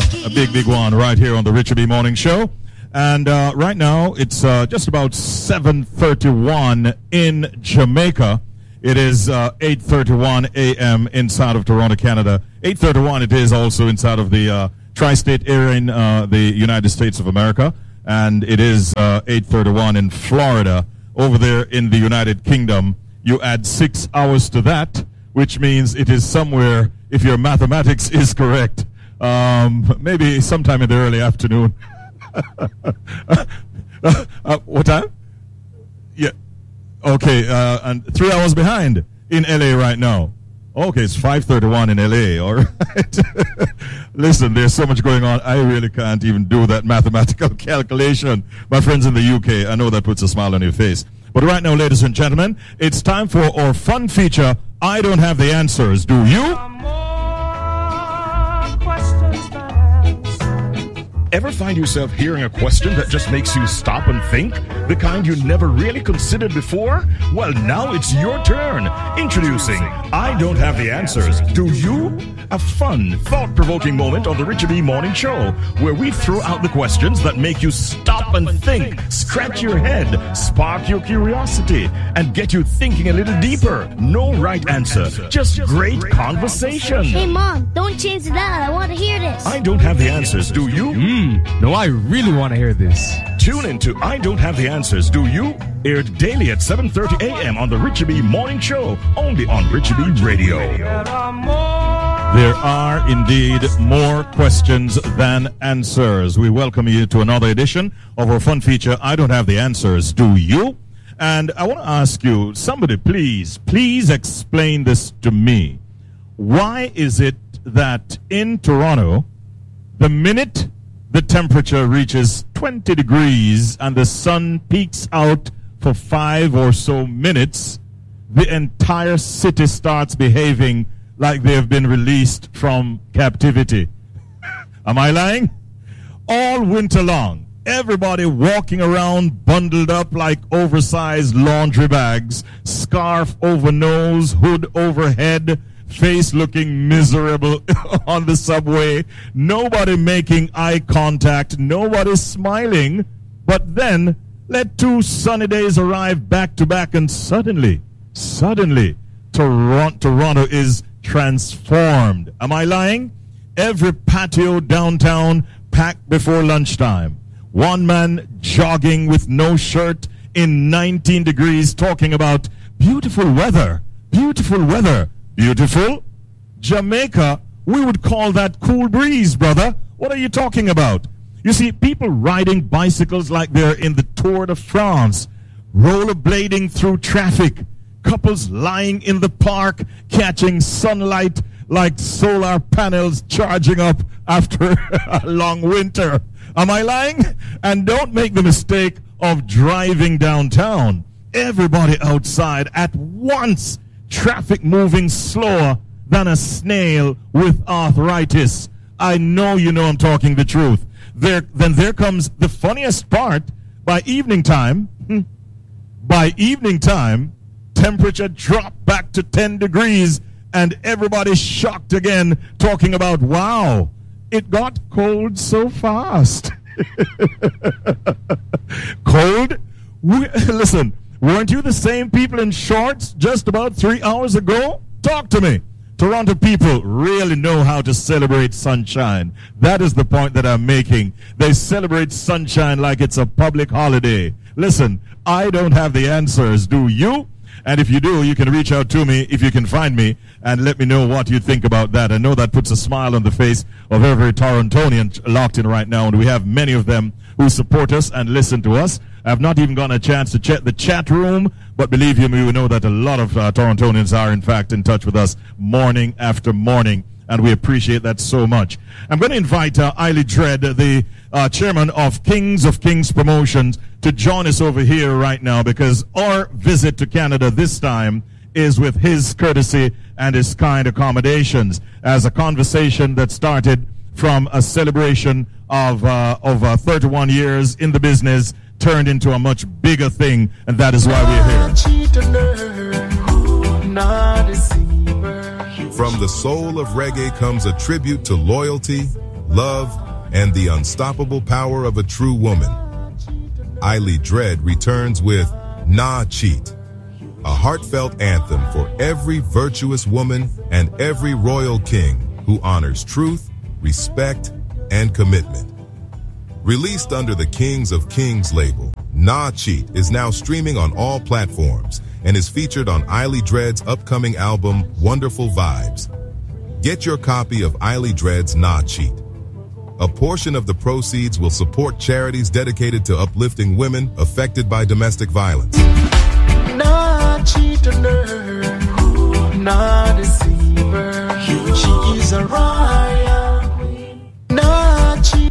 a big one right here on the Richard B. Morning Show. And right now, it's just about 7:31 in Jamaica. It is 8:31 a.m. inside of Toronto, Canada. 8:31 it is also inside of the tri-state area in the United States of America. And it is 8:31 in Florida. Over there in the United Kingdom, you add 6 hours to that, which means it is somewhere, if your mathematics is correct, maybe sometime in the early afternoon. What time? Yeah. Okay, and 3 hours behind in LA right now. Okay, it's 5:31 in LA, all right? Listen, there's so much going on, I really can't even do that mathematical calculation. My friends in the UK, I know that puts a smile on your face. But right now, ladies and gentlemen, it's time for our fun feature, I Don't Have the Answers, Do You? Ever find yourself hearing a question that just makes you stop and think? The kind you never really considered before? Well, now it's your turn. Introducing I Don't Have the Answers, Do You? A fun, thought-provoking moment on the Richard B. Morning Show, where we throw out the questions that make you stop and think, scratch your head, spark your curiosity, and get you thinking a little deeper. No right answer, just great conversation. Hey, Mom, don't change that. I want to hear this. I Don't Have the Answers, Do You? No, I really want to hear this. Tune in to I Don't Have the Answers, Do You? Aired daily at 7:30 a.m. on the Richard B. Morning Show, only on Richard B. Radio. There are indeed more questions than answers. We welcome you to another edition of our fun feature, I Don't Have the Answers, Do You? And I want to ask you, somebody please explain this to me. Why is it that in Toronto, the minute the temperature reaches 20 degrees and the sun peeks out for 5 or so minutes, the entire city starts behaving like they have been released from captivity? Am I lying? All winter long, everybody walking around bundled up like oversized laundry bags, scarf over nose, hood over head, face looking miserable on the subway, nobody making eye contact, nobody smiling. But then let 2 sunny days arrive back to back, and suddenly, Toronto is transformed. Am I lying? Every patio downtown packed before lunchtime. One man jogging with no shirt in 19 degrees talking about beautiful weather. Beautiful? Jamaica, we would call that cool breeze, brother. What are you talking about? You see, people riding bicycles like they're in the Tour de France, rollerblading through traffic, couples lying in the park, catching sunlight like solar panels charging up after a long winter. Am I lying? And don't make the mistake of driving downtown. Everybody outside at once. Traffic moving slower than a snail with arthritis. I know you know I'm talking the truth. Then there comes the funniest part. By evening time, temperature dropped back to 10 degrees and everybody's shocked again, talking about, wow, it got cold so fast. Cold? Listen, weren't you the same people in shorts just about 3 hours ago? Talk to me. Toronto people really know how to celebrate sunshine. That is the point that I'm making. They celebrate sunshine like it's a public holiday. Listen, I don't have the answers. Do you? And if you do, you can reach out to me if you can find me and let me know what you think about that. I know that puts a smile on the face of every Torontonian locked in right now, and we have many of them who support us and listen to us. I have not even gotten a chance to check the chat room, but believe you me, we know that a lot of Torontonians are in fact in touch with us morning after morning, and we appreciate that so much. I'm going to invite Eiley Dredd, the chairman of Kings Promotions, to join us over here right now, because our visit to Canada this time is with his courtesy and his kind accommodations, as a conversation that started from a celebration of 31 years in the business turned into a much bigger thing, and that is why we're here. From the soul of reggae comes a tribute to loyalty, love, and the unstoppable power of a true woman. Eiley Dredd returns with Nah Cheat, a heartfelt anthem for every virtuous woman and every royal king who honors truth, respect, and commitment. Released under the Kings of Kings label, Nah Cheat is now streaming on all platforms and is featured on Eiley Dredd's upcoming album, Wonderful Vibes. Get your copy of Eiley Dredd's Nah Cheat. A portion of the proceeds will support charities dedicated to uplifting women affected by domestic violence. Not cheat on her, not deceiver. She is a royal queen. Not cheat.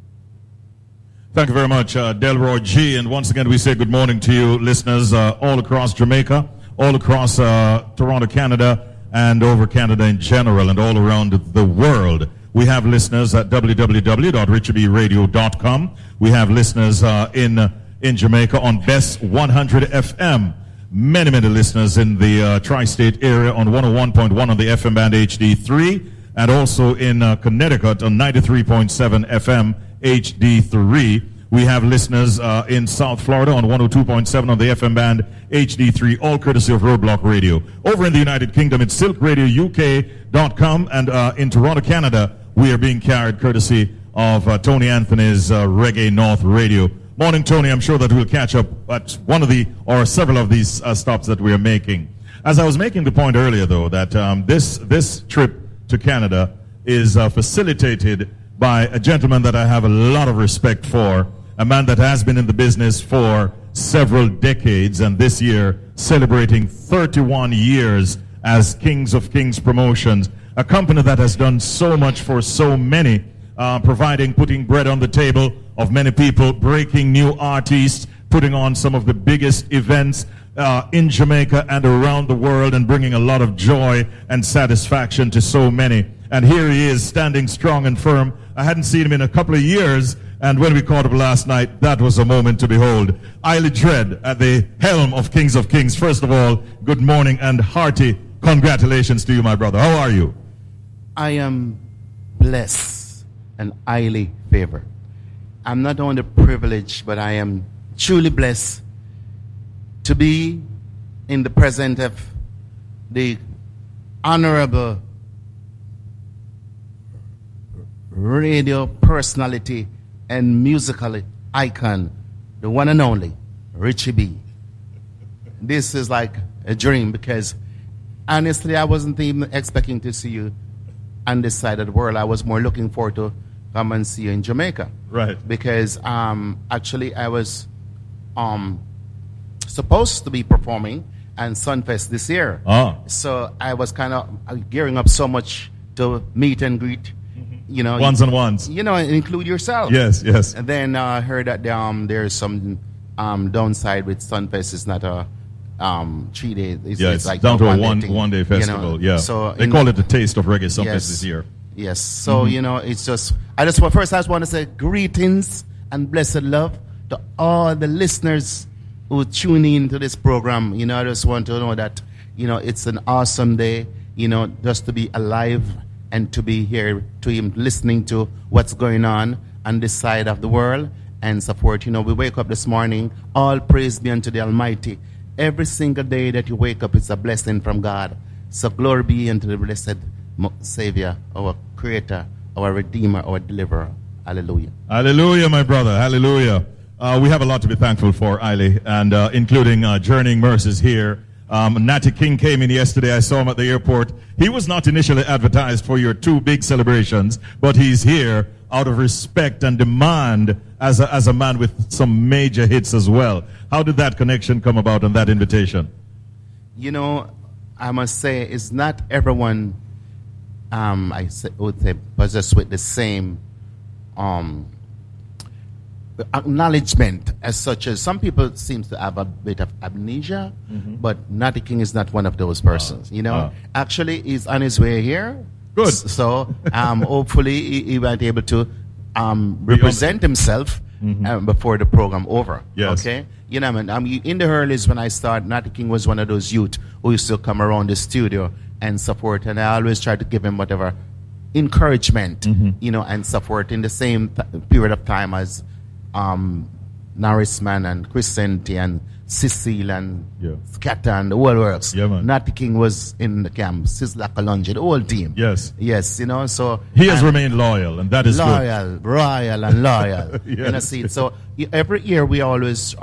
Thank you very much, Delroy G. And once again, we say good morning to you, listeners, all across Jamaica, all across Toronto, Canada, and over Canada in general, and all around the world. We have listeners at www.richardbradio.com. We have listeners in Jamaica on Best 100 FM. Many listeners in the tri-state area on 101.1 on the FM band HD3, and also in Connecticut on 93.7 FM HD3. We have listeners in South Florida on 102.7 on the FM band HD3, all courtesy of Roadblock Radio. Over in the United Kingdom, it's silkradiouk.com, and in Toronto, Canada, we are being carried courtesy of Tony Anthony's Reggae North Radio. Morning, Tony. I'm sure that we'll catch up at one of the, or several of these stops that we are making. As I was making the point earlier, though, that this trip to Canada is facilitated by a gentleman that I have a lot of respect for, a man that has been in the business for several decades, and this year celebrating 31 years as Kings of Kings Promotions, a company that has done so much for so many, putting bread on the table of many people, breaking new artists, putting on some of the biggest events in Jamaica and around the world, and bringing a lot of joy and satisfaction to so many. And here he is, standing strong and firm. I hadn't seen him in a couple of years, and when we caught up last night, that was a moment to behold. Eiley Dredd at the helm of Kings of Kings. First of all, good morning and hearty congratulations to you, my brother. How are you? I am blessed and highly favored. I'm not only privileged, but I am truly blessed to be in the presence of the honorable radio personality and musical icon, the one and only Richie B. This is like a dream, because honestly, I wasn't even expecting to see you on this side of the world. I was more looking forward to come and see you in Jamaica. Right. Because actually I was supposed to be performing at Sunfest this year. Oh. So I was kind of gearing up so much to meet and greet, you know. Ones and ones. You know, include yourself. Yes. And then I heard that there's some downside with Sunfest. It's not a 3 days. It's like down to a one day festival. You know? Yeah. So they call it the Taste of Reggae Sunfest this year. Yes. So, you know, it's just, I just want to say greetings and blessed love to all the listeners who tune in to this program. You know, I just want to know that, you know, it's an awesome day, you know, just to be alive and to be here to him, listening to what's going on this side of the world and support. You know, we wake up this morning, all praise be unto the Almighty. Every single day that you wake up, it's a blessing from God. So glory be unto the blessed Savior, our Creator, our Redeemer, our Deliverer. Hallelujah. Hallelujah, my brother. Hallelujah. We have a lot to be thankful for, Eiley, and including Journeying Mercies here. Natty King came in yesterday. I saw him at the airport. He was not initially advertised for your two big celebrations, but he's here out of respect and demand as a man with some major hits as well. How did that connection come about and that invitation? You know, I must say, it's not everyone, would say, possessed with the same acknowledgement as such. As some people seem to have a bit of amnesia, but Natty King is not one of those persons. You know, actually, he's on his way here. Good. So hopefully he might be able to represent himself before the program over. Yes. Okay. You know, in the earlies when I started, Natty King was one of those youth who used to come around the studio and support, and I always tried to give him whatever encouragement, you know, and so forth in the same period of time as Norrisman and Crescenti and Cecile and Scatter and the whole works. Yeah, man. Natty King was in the camp, Sizzla Kalonji, the whole team. Yes. Yes, you know, so... He has and remained loyal, and that is good. loyal, royal and loyal. Yes. You know, see, so every year we always